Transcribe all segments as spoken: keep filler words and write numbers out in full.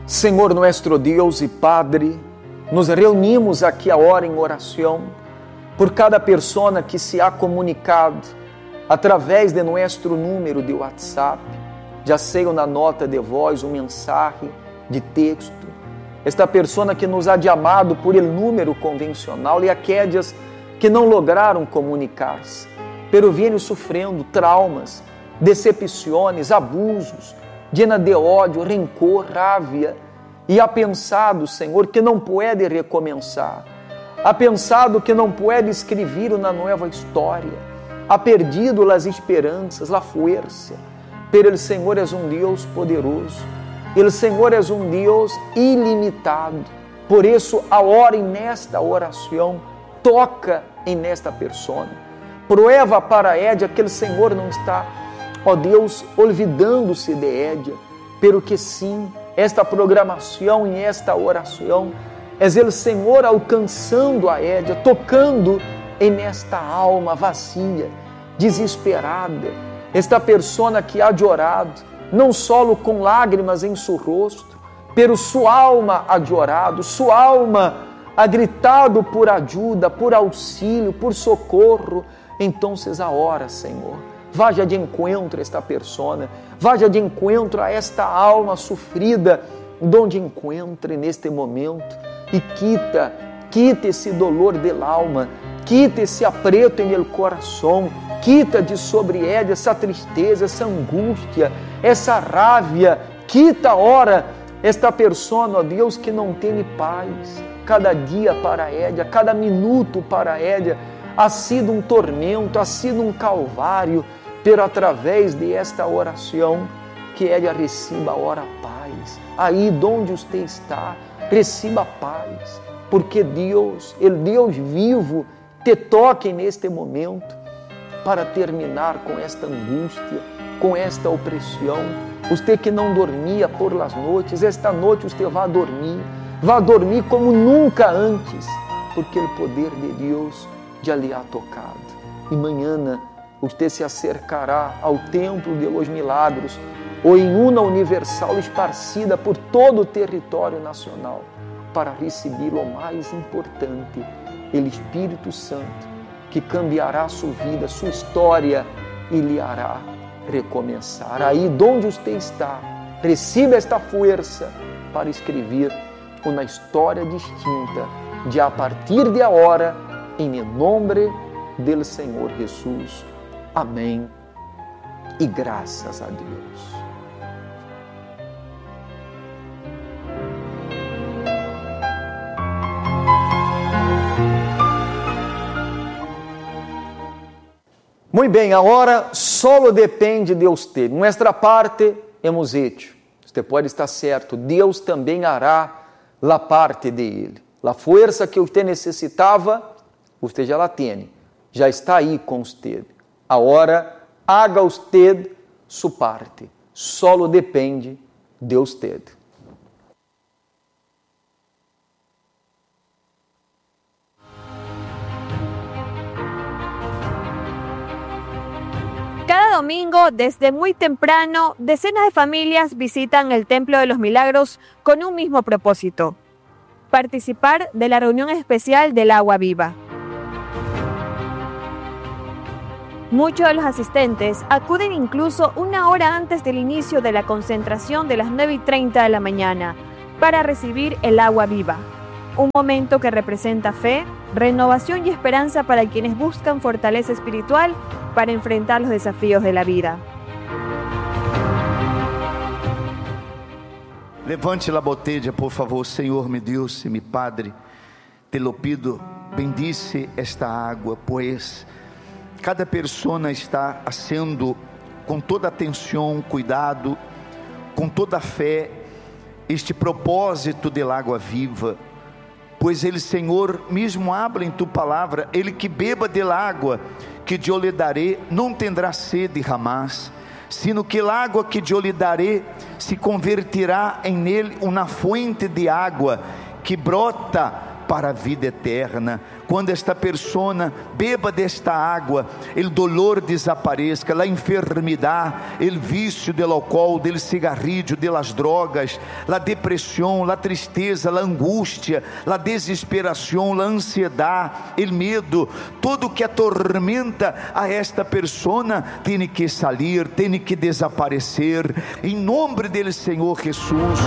Senhor nuestro Deus e Padre, nos reunimos aqui agora em oração por cada pessoa que se ha comunicado através de nosso número de WhatsApp, já seja na nota de voz, uma mensagem de texto. Esta pessoa que nos ha chamado por el número convencional e aquelas que não lograram comunicar-se, pero viene sofrendo traumas, decepções, abusos, llena de ódio, rancor, rávia, e ha pensado, Senhor, que não pode recomeçar, ha pensado que não pode escrever uma nova história, ha perdido as esperanças, a força, pero o Senhor é um Deus poderoso, o Senhor é um Deus ilimitado, por isso, agora nesta oração, toca em nesta pessoa, prueba para Édia que o Senhor não está, ó Deus, olvidando-se de Édia, pero que sim, esta programação e esta oração é o Senhor alcançando a Édia, tocando em esta alma vazia, desesperada, esta pessoa que há orado, não só com lágrimas em seu rosto, pero sua alma há orado, sua alma há gritado por ajuda, por auxílio, por socorro. Então, a hora, Senhor, vaja de encontro a esta persona, vaja de encontro a esta alma sofrida, donde encontre neste momento, e quita, quita esse dolor del alma, quita esse apreto em el coração, quita de sobre ela essa tristeza, essa angústia, essa rávia, quita ora esta persona, ó Deus, que não tem paz, cada dia para ela, cada minuto para ela, ha sido um tormento, ha sido um calvário, pero através de esta oração, que ela receba ora paz, aí onde você está, receba paz, porque Deus, o Deus vivo, te toque neste momento, para terminar com esta angústia, com esta opressão. Você que não dormia por las noites, esta noite você vai dormir, vai dormir como nunca antes, porque o poder de Deus já lhe ha tocado. E amanhã você se acercará ao templo de los milagros, ou em uma universal esparcida por todo o território nacional, para receber o mais importante, o Espírito Santo, que cambiará sua vida, sua história e lhe hará recomeçar. Aí onde você está, receba esta força para escrever uma história distinta, de a partir de agora, em nome do Senhor Jesus. Amém. E graças a Deus. Muito bem, agora só depende de você. Nossa parte hemos hecho. Você pode estar certo, Deus também hará a parte de Ele. A força que você necessitava, você já la tem, já está aí com você. Agora, haga você sua parte. Só depende de você. Cada domingo, desde muy temprano, decenas de familias visitan el Templo de los Milagros con un mismo propósito: participar de la reunión especial del Agua Viva. Muchos de los asistentes acuden incluso una hora antes del inicio de la concentración de las nueve y treinta de la mañana para recibir el agua viva, un momento que representa fe, renovación y esperanza para quienes buscan fortaleza espiritual para enfrentar los desafíos de la vida. Levante a botella, por favor. Senhor, meu Deus e meu Padre, te lo pido, bendice esta água, pois cada pessoa está fazendo com toda atenção, cuidado, com toda fé, este propósito de água viva, pois Ele, Senhor, mesmo habla em Tu palavra, Ele que beba de água que eu lhe darei, não tendrá sede jamais, sino que a água que eu lhe darei se convertirá em nele uma fonte de água que brota para a vida eterna. Quando esta persona beba desta água, o dolor desapareça, a enfermidade, o vício do álcool, do cigarrillo, das drogas, a depressão, a tristeza, a angústia, a desesperação, a ansiedade, o medo, tudo que atormenta a esta persona tem que sair, tem que desaparecer, em nome do Senhor Jesus.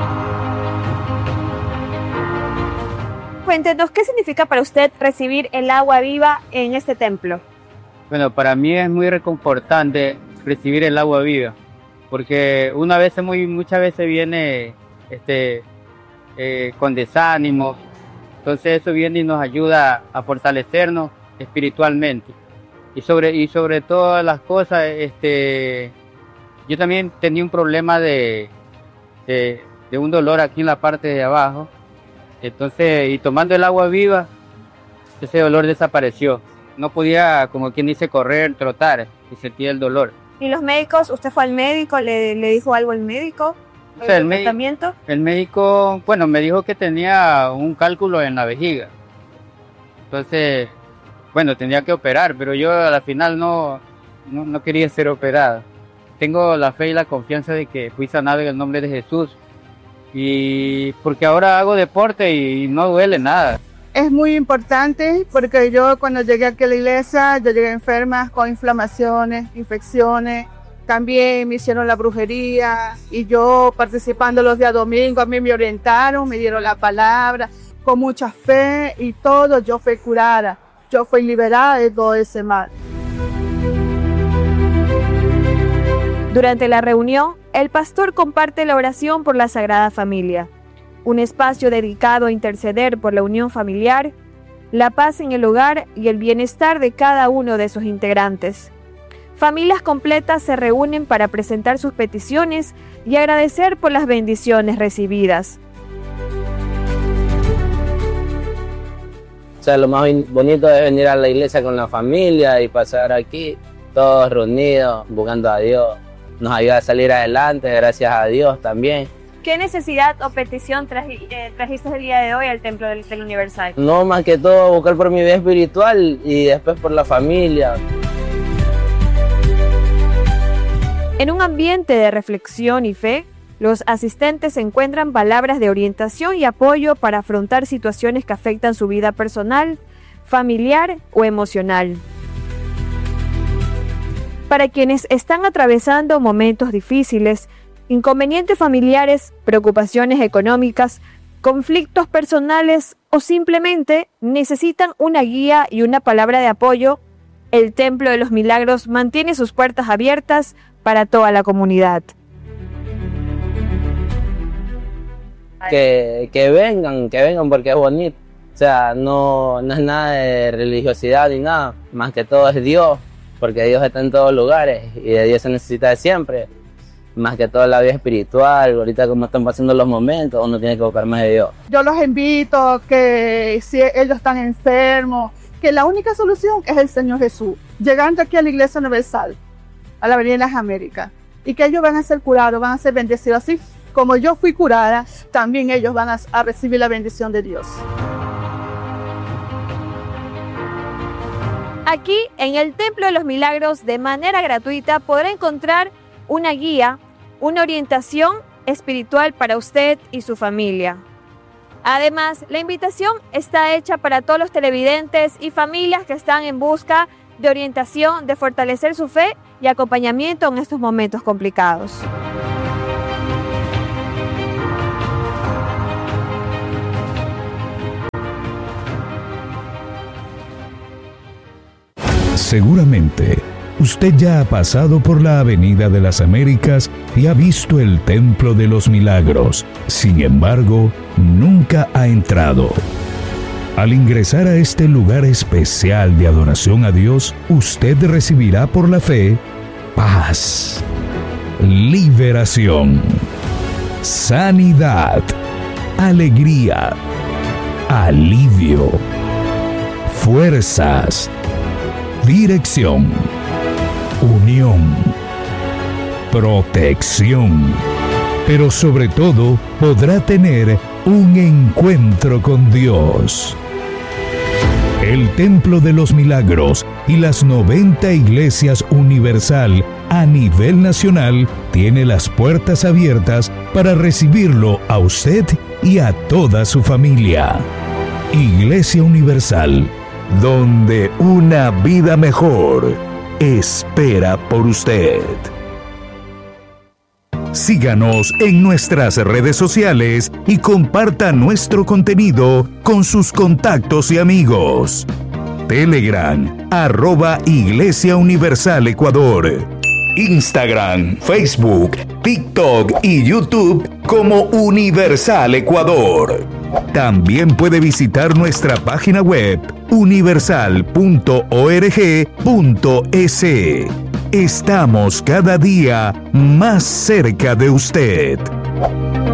Cuéntenos, ¿qué significa para usted recibir el agua viva en este templo? Bueno, para mí es muy reconfortante recibir el agua viva, porque una vez muy, muchas veces viene este, eh, con desánimo, entonces eso viene y nos ayuda a fortalecernos espiritualmente. Y sobre, y sobre todas las cosas, este, yo también tenía un problema de, de, de un dolor aquí en la parte de abajo. Entonces, y tomando el agua viva, ese dolor desapareció. No podía, como quien dice, correr, trotar, y sentía el dolor. ¿Y los médicos? ¿Usted fue al médico? ¿Le, le dijo algo el médico? O sea, el, el tratamiento? El médico, bueno, me dijo que tenía un cálculo en la vejiga. Entonces, bueno, tenía que operar, pero yo al final no, no, no quería ser operado. Tengo la fe y la confianza de que fui sanado en el nombre de Jesús. Y porque ahora hago deporte y no duele nada. Es muy importante porque yo cuando llegué aquí a la iglesia, yo llegué enferma con inflamaciones, infecciones. También me hicieron la brujería y yo participando los días domingos, a mí me orientaron, me dieron la palabra con mucha fe y todo, yo fui curada, yo fui liberada de todo ese mal. Durante la reunión, el pastor comparte la oración por la Sagrada Familia, un espacio dedicado a interceder por la unión familiar, la paz en el hogar y el bienestar de cada uno de sus integrantes. Familias completas se reúnen para presentar sus peticiones y agradecer por las bendiciones recibidas. O sea, lo más bonito es venir a la iglesia con la familia y pasar aquí, todos reunidos, buscando a Dios. Nos ayuda a salir adelante, gracias a Dios también. ¿Qué necesidad o petición traji, eh, trajiste el día de hoy al Templo del Cielo Universal? No, más que todo buscar por mi vida espiritual y después por la familia. En un ambiente de reflexión y fe, los asistentes encuentran palabras de orientación y apoyo para afrontar situaciones que afectan su vida personal, familiar o emocional. Para quienes están atravesando momentos difíciles, inconvenientes familiares, preocupaciones económicas, conflictos personales o simplemente necesitan una guía y una palabra de apoyo, el Templo de los Milagros mantiene sus puertas abiertas para toda la comunidad. Que, que vengan, que vengan porque es bonito. O sea, no, no es nada de religiosidad ni nada, más que todo es Dios. Porque Dios está en todos lugares y de Dios se necesita de siempre. Más que todo la vida espiritual, ahorita como están pasando los momentos, uno tiene que buscar más de Dios. Yo los invito que si ellos están enfermos, que la única solución es el Señor Jesús. Llegando aquí a la Iglesia Universal, a la Avenida de las Américas, y que ellos van a ser curados, van a ser bendecidos. Así como yo fui curada, también ellos van a, a recibir la bendición de Dios. Aquí, en el Templo de los Milagros, de manera gratuita, podrá encontrar una guía, una orientación espiritual para usted y su familia. Además, la invitación está hecha para todos los televidentes y familias que están en busca de orientación, de fortalecer su fe y acompañamiento en estos momentos complicados. Seguramente, usted ya ha pasado por la Avenida de las Américas y ha visto el Templo de los Milagros. Sin embargo, nunca ha entrado. Al ingresar a este lugar especial de adoración a Dios, usted recibirá por la fe paz, liberación, sanidad, alegría, alivio, fuerzas, dirección, unión, protección, pero sobre todo podrá tener un encuentro con Dios. El Templo de los Milagros y las noventa Iglesias Universal a nivel nacional tiene las puertas abiertas para recibirlo a usted y a toda su familia. Iglesia Universal, donde una vida mejor espera por usted. Síganos en nuestras redes sociales y comparta nuestro contenido con sus contactos y amigos. Telegram, arroba Iglesia Universal Ecuador. Instagram, Facebook, TikTok y YouTube como Universal Ecuador. También puede visitar nuestra página web universal punto org punto es. Estamos cada día más cerca de usted.